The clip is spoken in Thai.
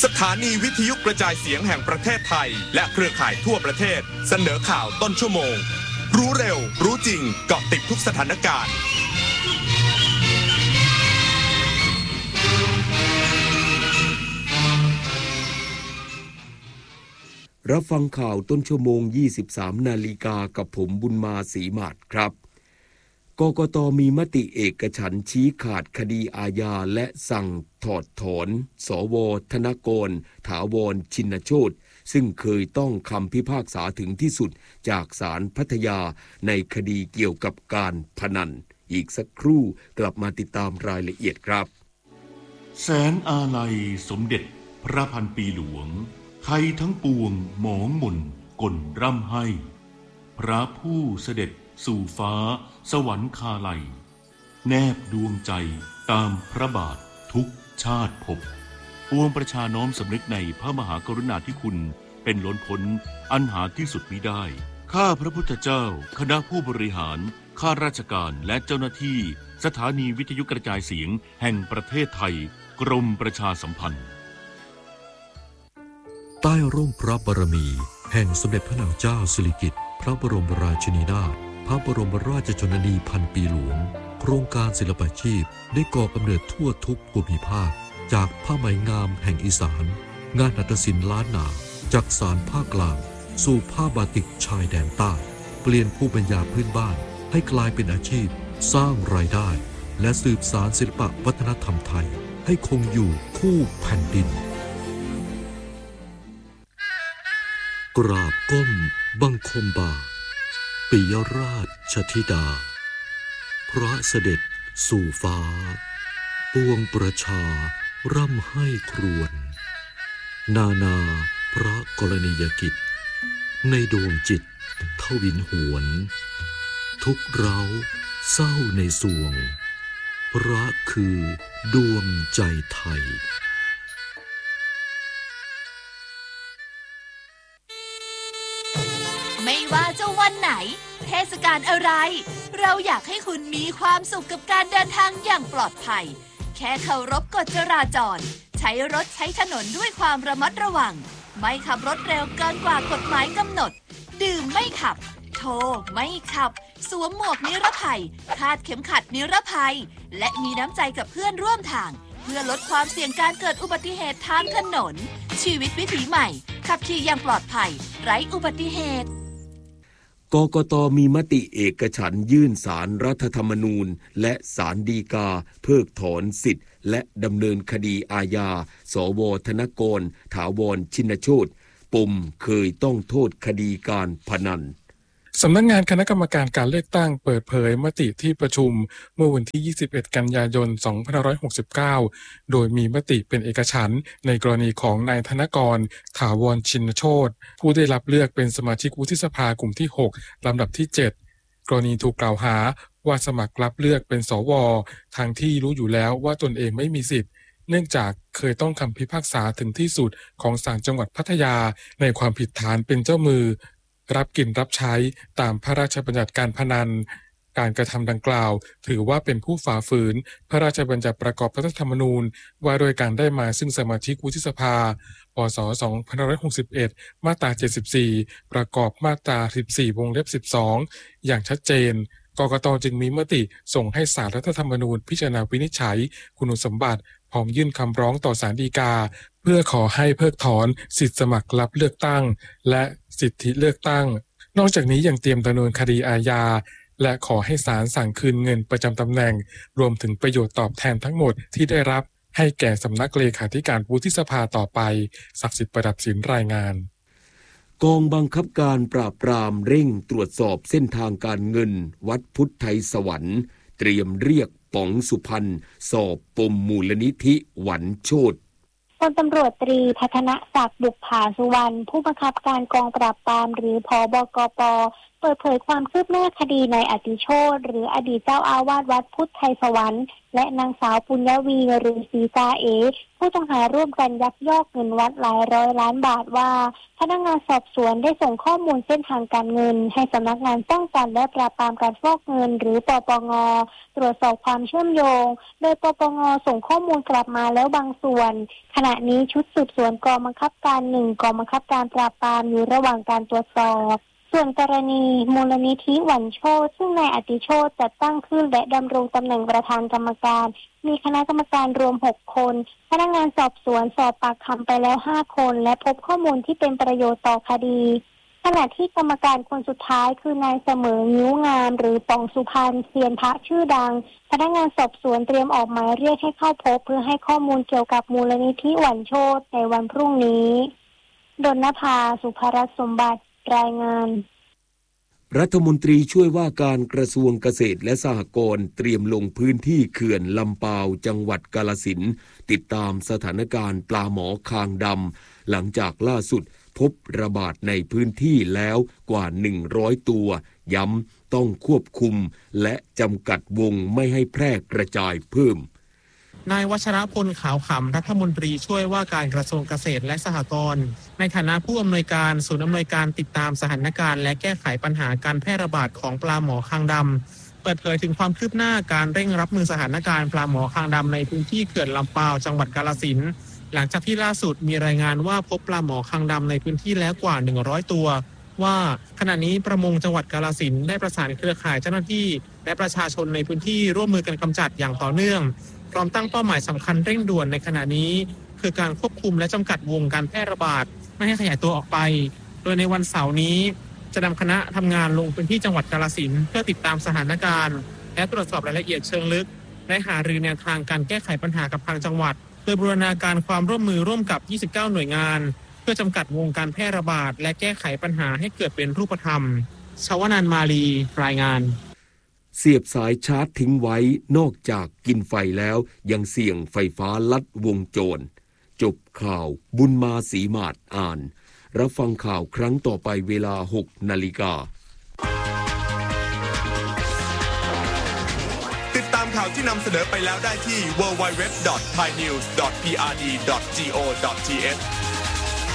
สถานีวิทยุกระจายเสียงแห่งประเทศไทยและเครือข่ายทั่วประเทศเสนอข่าวต้นชั่วโมงรู้เร็วรู้จริงเกาะติดทุกสถานการณ์รับฟังข่าวต้นชั่วโมง 23 นาฬิกากับผมบุญมาศรีหมาดครับกกต.มีมติเอกฉันท์ชี้ขาดคดีอาญาและสั่งถอดถอนสว.ธนกร ถาวรชินโชติซึ่งเคยต้องคำพิพากษาถึงที่สุดจากศาลพัทยาในคดีเกี่ยวกับการพนันอีกสักครู่กลับมาติดตามรายละเอียดครับแสนอาลัยสมเด็จพระพันปีหลวงไทยทั้งปวงหมองหม่นก่นร่ำให้พระผู้เสด็จสู่ฟ้าสวรรคาลัยแนบดวงใจตามพระบาททุกชาติภพปวงประชาน้อมสำนึกในพระมหากรุณาธิคุณเป็นล้นพ้นอันหาที่สุดมิได้ข้าพระพุทธเจ้าคณะผู้บริหารข้าราชการและเจ้าหน้าที่สถานีวิทยุกระจายเสียงแห่งประเทศไทยกรมประชาสัมพันธ์ใต้ร่มพระบารมีแห่งสมเด็จพระนางเจ้าสิริกิติ์พระบรมราชินีนาถพระบรมราชชนนีพันปีหลวงโครงการศิลปาชีพได้ก่อกำเนิดทั่วทุกภูมิภาคจากผ้าไหมงามแห่งอีสานงานหัตถศิลป์ล้านนาจากสานภาคกลางสู่ผ้าบาติกชายแดนใต้เปลี่ยนภูมิปัญญาพื้นบ้านให้กลายเป็นอาชีพสร้างรายได้และสืบสานศิลปวัฒนธรรมไทยให้คงอยู่คู่แผ่นดินกราบก้มบังคมบาทปิยราชธิดาพระเสด็จสู่ฟ้าปวงประชาร่ำให้ครวญนานาพระกรณียกิจในดวงจิตทวินหวนทุกเร้าเศร้าในสวงพระคือดวงใจไทยไม่ว่าจะวันไหนเทศกาลอะไรเราอยากให้คุณมีความสุขกับการเดินทางอย่างปลอดภัยแค่เคารพกฎจราจรใช้รถใช้ถนนด้วยความระมัดระวังไม่ขับรถเร็วเกินกว่ากฎหมายกำหนดดื่มไม่ขับโทรไม่ขับสวมหมวกนิรภัยคาดเข็มขัดนิรภัยและมีน้ำใจกับเพื่อนร่วมทางเพื่อลดความเสี่ยงการเกิดอุบัติเหตุทางถนนชีวิตวิถีใหม่ขับขี่อย่างปลอดภัยไร้อุบัติเหตุกกต.มีมติเอกฉันท์ยื่นศาลรัฐธรรมนูญและศาลฎีกาเพิกถอนสิทธิ์และดำเนินคดีอาญาสว.ธนกร ถาวรชินโชติปมเคยต้องโทษคดีการพนันสำนักงานคณะกรรมการการเลือกตั้งเปิดเผยมติที่ประชุมเมื่อวันที่ 21 กันยายน 2569 โดยมีมติเป็นเอกฉันท์ในกรณีของนายธนกร ถาวรชินโชติผู้ได้รับเลือกเป็นสมาชิกวุฒิสภากลุ่มที่ 6 ลำดับที่ 7 กรณีถูกกล่าวหาว่าสมัครรับเลือกเป็นสว.ทางที่รู้อยู่แล้วว่าตนเองไม่มีสิทธิ์เนื่องจากเคยต้องคำพิพากษาถึงที่สุดของศาลจังหวัดพัทยาในความผิดฐานเป็นเจ้ามือรับกินรับใช้ตามพระราชบัญญัติการพนันการกระทำดังกล่าวถือว่าเป็นผู้ฝ่าฝืนพระราชบัญญัติประกอบรัฐธรรมนูญว่าโดยการได้มาซึ่งสมาชิกวุฒิสภาพ.ศ. 2561 มาตรา 74 ประกอบมาตรา 14 วงเล็บ 12 อย่างชัดเจนกกต.จึงมีมติส่งให้ศาลรัฐธรรมนูญพิจารณาวินิจฉัยคุณสมบัติพร้อมยื่นคำร้องต่อศาลฎีกาเพื่อขอให้เพิกถอนสิทธิสมัครรับเลือกตั้งและสิทธิเลือกตั้งนอกจากนี้ยังเตรียมดำเนินคดีอาญาและขอให้ศาลสั่งคืนเงินประจำตำแหน่งรวมถึงประโยชน์ตอบแทนทั้งหมดที่ได้รับให้แก่สำนักเลขาธิการวุฒิสภาต่อไปศักดิ์สิทธิ์ประดับศิลป์รายงานกองบังคับการปราบปรามเร่งตรวจสอบเส้นทางการเงินวัดพุทธไทยสวรรค์เตรียมเรียกป๋องสุพรรณสอบปมมูลนิธิหวันโชติพลตำรวจตรีพัฒนศักดิ์บุปผาสุวรรณผู้บังคับการกองปราบปรามหรือผบกปเปิดเผยความคืบหน้าคดีนายอติโชติหรืออดีตเจ้าอาวาสวัดพุทธไทยสวรรค์และนางสาวปุญญวีหรือศรีกาเอผู้ต้องหาร่วมกันยักยอกเงินวัดหลายร้อยล้านบาทว่าพนักงานสอบสวนได้ส่งข้อมูลเส้นทางการเงินให้สำนักงานป้องกันและปราบปรามการฟอกเงินหรือปปง.ตรวจสอบความเชื่อมโยงโดยปปง.ส่งข้อมูลกลับมาแล้วบางส่วนขณะนี้ชุดสืบสวนกองบังคับการ1กองบังคับการปราบปรามอยู่ระหว่างการตรวจสอบส่วนกรณีมูลนิธิหวันโชติซึ่งนายอติโชติจัดตั้งขึ้นและดำรงตำแหน่งประธานกรรมการมีคณะกรรมการรวม6คนพนักงานสอบสวนสอบปากคำไปแล้ว5คนและพบข้อมูลที่เป็นประโยชน์ต่อคดีขณะที่กรรมการคนสุดท้ายคือนายเสมอนิ้วงามหรือป่องสุพรรณเซียนพระชื่อดังพนักงานสอบสวนเตรียมออกหมายเรียกให้เข้าพบเพื่อให้ข้อมูลเกี่ยวกับมูลนิธิหวันโชติในวันพรุ่งนี้ดลนภา สุภรัตน์สมบัติรายงานรัฐมนตรีช่วยว่าการกระทรวงเกษตรและสหกรณ์เตรียมลงพื้นที่เขื่อนลำปาวจังหวัดกาฬสินธุ์ติดตามสถานการณ์ปลาหมอคางดำหลังจากล่าสุดพบระบาดในพื้นที่แล้วกว่า100ตัวย้ำต้องควบคุมและจำกัดวงไม่ให้แพร่กระจายเพิ่มนายวัชรพลขาวขำรัฐมนตรีช่วยว่าการกระทรวงเกษตรและสหกรณ์ในฐานะผู้อำนวยการศูนย์อำนวยการติดตามสถานการณ์และแก้ไขปัญหาการแพร่ระบาดของปลาหมอคางดำเปิดเผยถึงความคืบหน้าการเร่งรับมือสถานการณ์ปลาหมอคางดำในพื้นที่เขื่อนลำปาวจังหวัดกาฬสินธุ์หลังจากที่ล่าสุดมีรายงานว่าพบปลาหมอคางดำในพื้นที่แล้วกว่า100ตัวว่าขณะนี้ประมงจังหวัดกาฬสินธุ์ได้ประสานเครือข่ายเจ้าหน้าที่และประชาชนในพื้นที่ร่วมมือกันกำจัดอย่างต่อเนื่องพร้อมตั้งเป้าหมายสำคัญเร่งด่วนในขณะนี้คือการควบคุมและจำกัดวงการแพร่ระบาดไม่ให้ขยายตัวออกไปโดยในวันเสาร์นี้จะนำคณะทำงานลงพื้นที่จังหวัดกาฬสินธุ์เพื่อติดตามสถานการณ์และตรวจสอบรายละเอียดเชิงลึกและหารือแนวทางการแก้ไขปัญหากับทางจังหวัดโดยบูรณาการความร่วมมือร่วมกับ29หน่วยงานเพื่อจำกัดวงการแพร่ระบาดและแก้ไขปัญหาให้เกิดเป็นรูปธรรมชวนันท์ มาลีรายงานเสียบสายชาร์จทิ้งไว้นอกจากกินไฟแล้วยังเสี่ยงไฟฟ้าลัดวงจรจบข่าวบุญมาศรีมาศอ่านรับฟังข่าวครั้งต่อไปเวลา 6 นาฬิกาติดตามข่าวที่นำเสนอไปแล้วได้ที่ www.thainews.prd.go.th